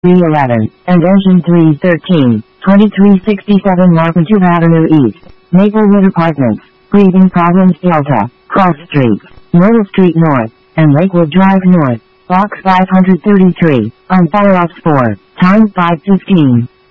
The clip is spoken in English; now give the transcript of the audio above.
311, and engine 313, 2367 Marketube Avenue East, Maplewood Apartments, Breathing Problems Delta, Cross Street, Myrtle Street North, and Lakewood Drive North, Box 533, on Fireops 4, time 5:15.